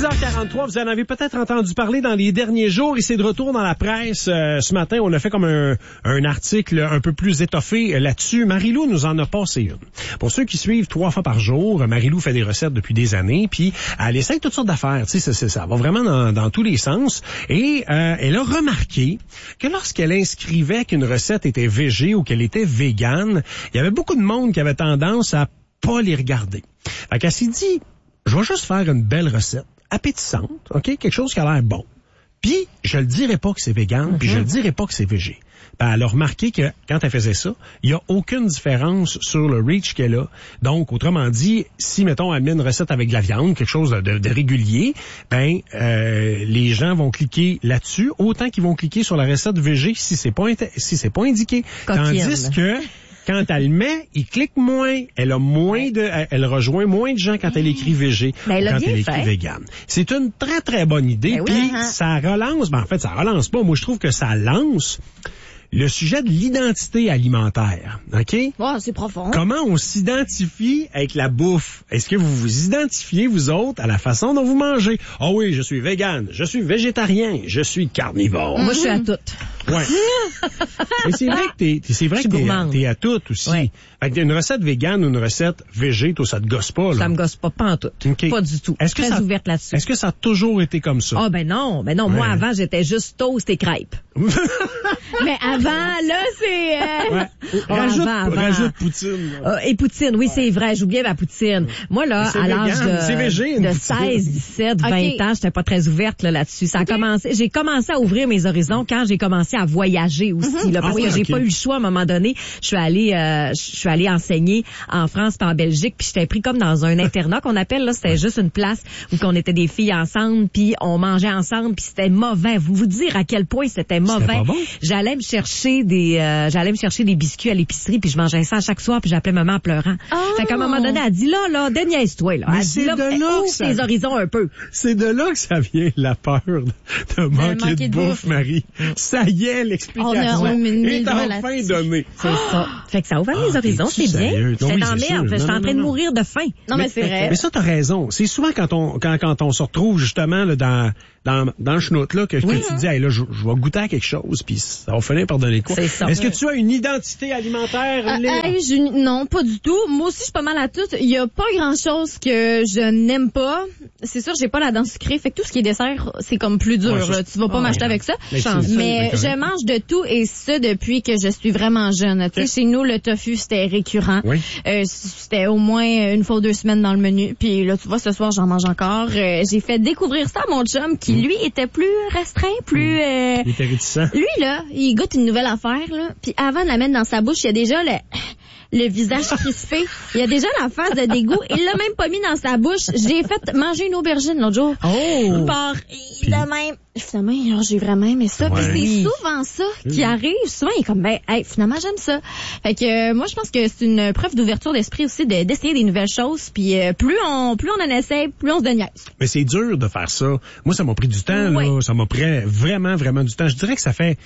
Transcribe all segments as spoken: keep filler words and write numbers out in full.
six heures quarante-trois, vous en avez peut-être entendu parler dans les derniers jours et c'est de retour dans la presse. Euh, ce matin, on a fait comme un, un article un peu plus étoffé là-dessus. Marie-Lou nous en a passé une. Pour ceux qui suivent trois fois par jour, Marie-Lou fait des recettes depuis des années, puis elle essaie toutes sortes d'affaires. Tu sais, ça, ça, ça va vraiment dans, dans tous les sens. Et euh, elle a remarqué que lorsqu'elle inscrivait qu'une recette était végé ou qu'elle était végane, il y avait beaucoup de monde qui avait tendance à pas les regarder. Fait qu'elle s'est dit, je vais juste faire une belle recette, appétissante, OK? Quelque chose qui a l'air bon. Puis, je le dirai pas que c'est vegan, mm-hmm. puis je le dirai pas que c'est végé. Ben, elle a remarqué que, quand elle faisait ça, il y a aucune différence sur le reach qu'elle a. Donc, autrement dit, si, mettons, elle met une recette avec de la viande, quelque chose de, de, de régulier, ben, euh, les gens vont cliquer là-dessus, autant qu'ils vont cliquer sur la recette végé si c'est pas, si c'est pas indiqué. Coquine. Tandis que, quand elle le met, il clique moins. Elle a moins de, elle rejoint moins de gens quand elle écrit végé ben, elle ou quand elle écrit fait. vegan. C'est une très, très bonne idée. Ben Puis, oui, hein. ça relance, ben, en fait, ça relance pas. Moi, je trouve que ça lance le sujet de l'identité alimentaire. OK? Oh, c'est profond. Comment on s'identifie avec la bouffe? Est-ce que vous vous identifiez, vous autres, à la façon dont vous mangez? Ah oh oui, je suis végane, je suis végétarien, je suis carnivore. Moi, je suis à toutes. Ouais. Mais c'est vrai que t'es, t'es c'est vrai que t'es, t'es à tout aussi. Ouais. Fait que une recette végane ou une recette végé, toi, ça te gosse pas, là? Ça me gosse pas, pas en tout. Okay. Pas du tout. Est-ce que Très ça, ouverte là-dessus. Est-ce que ça a toujours été comme ça? Ah, oh, ben non. Ben non, ouais. Moi, avant, j'étais juste toast et crêpes. Mais avant, là, c'est... Euh... Ouais. Rajoute, avant, avant. rajoute poutine. Euh, et poutine, oui, ouais. C'est vrai. J'oubliais ma poutine. Moi, là, à l'âge de, végé, de seize, dix-sept, vingt okay. ans, j'étais pas très ouverte là, là-dessus. Ça a okay. commencé... J'ai commencé à ouvrir mes horizons quand j'ai commencé à voyager aussi, mm-hmm. là, parce ah, oui, que j'ai okay. pas eu le choix à un moment donné. Je suis allée, euh, je suis allée enseigner en France puis en Belgique, puis j'étais pris comme dans un internat qu'on appelle, là, c'était juste une place où qu'on était des filles ensemble, puis on mangeait ensemble, puis c'était mauvais. Vous vous dire à quel point c'était mauvais. C'était pas bon. J'allais me chercher des, euh, j'allais me chercher des biscuits à l'épicerie, puis je mangeais ça à chaque soir, puis j'appelais maman en pleurant. Oh. Fait qu'à un moment donné, elle dit là, là, déniaise-toi, là. Elle dit là, ouvre ça... tes horizons un peu. C'est de là que ça vient, la peur de manquer, manquer de, de bouffe, bouffe, Marie. Ça y est, l'explication est enfin donnée. C'est ça. Fait que ça ouvre ah, les horizons, c'est bien. J'étais dans merde, j'étais en train de mourir de faim. Non, mais, mais c'est vrai. Mais ça, t'as raison. C'est souvent quand on, quand, quand on se retrouve justement là, dans, dans, dans le chenoute, là, que, oui, que tu dis, hey, là, je, je vais goûter à quelque chose, puis ça va finir par donner quoi. Ça, Est-ce oui. que tu as une identité alimentaire, euh, hey, je, Non, pas du tout. Moi aussi, je suis pas mal à tout. Il y a pas grand-chose que je n'aime pas. C'est sûr, j'ai pas la dent sucrée, fait que tout ce qui est dessert, c'est comme plus dur. Ouais, là. Tu vas pas ah, m'acheter ouais. avec ça. Mais, mais je mange de tout, et ça depuis que je suis vraiment jeune. Tu sais, chez nous, le tofu, c'était récurrent. Oui. Euh, c'était au moins une fois ou deux semaines dans le menu. Puis là, tu vois, ce soir, j'en mange encore. Euh, j'ai fait découvrir ça à mon chum, qui, lui, était plus restreint, plus... Euh... Il était réticent. Lui, là, il goûte une nouvelle affaire, là. Puis avant de la mettre dans sa bouche, il y a déjà le... le visage crispé. Il y a déjà la face de dégoût. Il l'a même pas mis dans sa bouche. J'ai fait manger une aubergine l'autre jour. Oh! Par, de même. Finalement, j'ai vraiment aimé ça. Ouais. Puis c'est souvent ça qui mmh. arrive. Souvent, il est comme, ben, hey, finalement, j'aime ça. Fait que, euh, moi, je pense que c'est une preuve d'ouverture d'esprit aussi de, d'essayer des nouvelles choses. Puis euh, plus on, plus on en essaie, plus on se déniaise. Mais c'est dur de faire ça. Moi, ça m'a pris du temps, ouais. là. Ça m'a pris vraiment, vraiment du temps. Je dirais que ça fait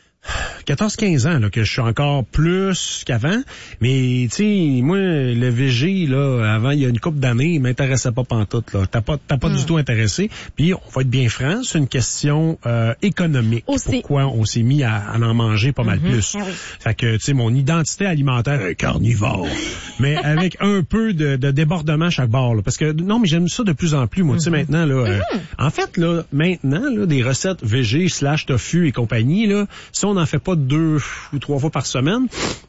quatorze quinze ans là, que je suis encore plus qu'avant. Mais, tu sais, moi, le végé, là, avant, il y a une couple d'années, il m'intéressait pas pantoute, là. T'as pas, t'as pas mmh. du tout intéressé. Puis, on va être bien franc, c'est une question euh, économique. Aussi. Pourquoi on s'est mis à, à en manger pas mal mmh. plus. Ah oui. Fait que, tu sais, mon identité alimentaire est carnivore. Mais avec un peu de, de débordement à chaque bord, là. Parce que, non, mais j'aime ça de plus en plus, moi. Mmh. Tu sais, maintenant, là, euh, mmh. en fait, là, maintenant, là, des recettes végé slash tofu et compagnie, là, si on n'en fait pas deux ou trois fois par semaine,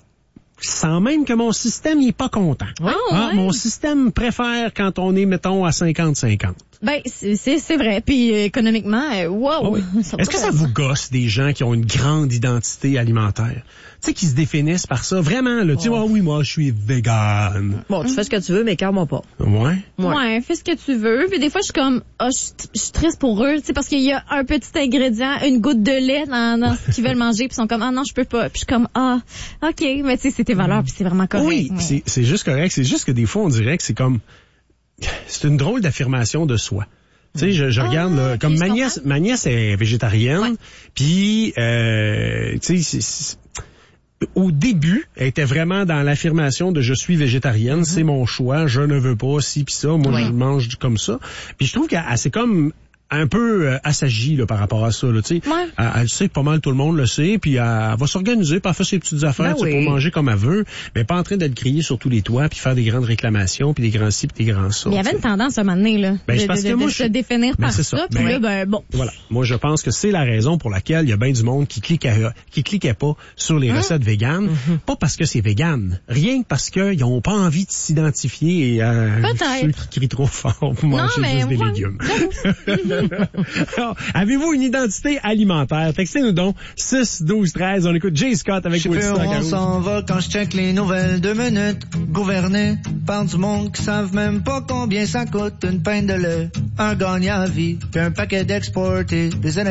sans même que mon système n'est pas content. Oh, ah, ouais. Mon système préfère quand on est, mettons, à cinquante cinquante. Ben, c'est, c'est, c'est vrai. Puis euh, économiquement, euh, wow! Oh oui. Est-ce que ça vous gosse des gens qui ont une grande identité alimentaire? Tu sais, qui se définissent par ça. Vraiment, là. Tu sais, oh. oh, oui, moi, je suis végane. Bon, tu fais ce que tu veux, mais calme-moi pas. Ouais? Ouais. Ouais, fais ce que tu veux. Puis des fois, je suis comme, oh, je suis triste pour eux. Tu sais, parce qu'il y a un petit ingrédient, une goutte de lait dans, dans ce qu'ils veulent manger. Puis ils sont comme, ah non, je peux pas. Puis je suis comme, ah, OK. Mais tu sais, c'est tes valeurs, puis c'est vraiment correct. Oui, ouais. c'est, c'est juste correct. C'est juste que des fois, on dirait que c'est comme, c'est une drôle d'affirmation de soi. Tu sais, je, je ah, regarde, là, comme ma nièce, ma nièce est végétarienne, ouais. Puis, euh, tu sais, au début, elle était vraiment dans l'affirmation de je suis végétarienne, mm-hmm. c'est mon choix, je ne veux pas ci pis ça, moi oui. je mange comme ça. Puis je trouve qu'elle c'est comme un peu euh, assagie là, par rapport à ça. Là, ouais. elle, elle sait que pas mal tout le monde le sait, puis elle, elle va s'organiser, puis elle fait ses petites affaires ben oui. pour manger comme elle veut, mais pas en train d'être crier sur tous les toits, puis faire des grandes réclamations, puis des grands ci, puis des grands ça. Il y avait une tendance à un moment donné, là, ben, de, parce de, que de, moi, de je... se définir ben, par ça, ça. puis ben, là, ben bon. Voilà. Moi, je pense que c'est la raison pour laquelle il y a bien du monde qui cliquait, qui cliquait pas sur les hum. recettes véganes, mm-hmm. pas parce que c'est vegan, rien que parce qu'ils ont pas envie de s'identifier à euh, ceux qui crient trop fort pour manger non, juste des ouais. légumes. Alors, avez-vous une identité alimentaire? Textez-nous donc six douze treize. On écoute Jay Scott avec Woodstock. On s'en va quand je check les nouvelles deux minutes. Gouverné par du monde qui savent même pas combien ça coûte une pinte de lait. Un gagnant à vie, puis un paquet d'exportés. Des